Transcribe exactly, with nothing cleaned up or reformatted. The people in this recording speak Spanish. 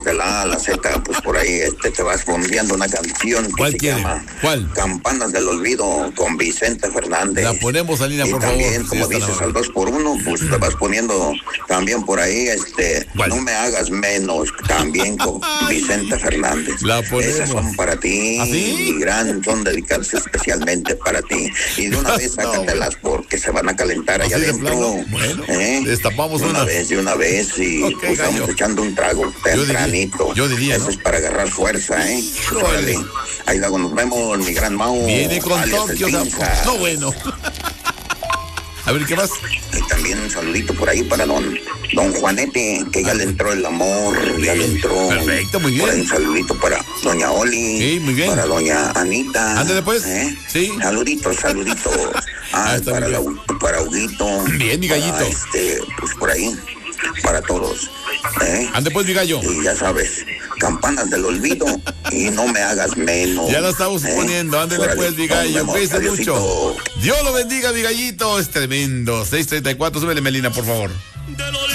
de la A a la Z, pues por ahí este, te vas bombeando una canción que ¿Cuál se quiere? llama ¿Cuál? Campanas del Olvido con Vicente Fernández. La ponemos, Alina, y por también, favor. como Sí, está dices, la- al dos por uno, pues te vas poniendo también por ahí, este, ¿Cuál? No me hagas menos, también con Vicente Fernández. La ponemos. Esas son para ti, ¿Ah, sí? mi gran, son dedicadas especialmente para ti. Y de una vez No, sácatelas porque se van a calentar allá ¿Así de adentro. plano? Bueno, ¿eh? destapamos de una una. vez, de una vez, y Ok, pues gallo. estamos echando un trago Yo diría- tempranito. yo diría, Eso ¿no? es para agarrar fuerza, ¿eh? Pues, Órale. órale. Ahí luego nos vemos, mi gran Mau. Viene con alias el Tokio. o sea, Pinza. no, bueno. A ver, ¿qué más? Y también un saludito por ahí para don, don Juanete, que ya le entró el amor, ya le entró. Perfecto, muy bien. Por ahí un saludito para doña Oli. Sí, muy bien. Para doña Anita. Ándale, pues. ¿eh? Sí. Saluditos, saluditos. Ah, Ah, está para, muy la, bien. para Huguito. Bien, mi para, gallito. este, pues por ahí, para todos. ¿eh? Ande pues, mi gallo. Y ya sabes, campanas del olvido y no me hagas menos. Ya la estamos ¿eh? suponiendo. Ándele Órale, pues, mi nos gallo. vemos. Cuídese Adiosito. mucho. Dios lo bendiga, mi gallito. Es tremendo. seis treinta y cuatro, súbele, Melina, por favor.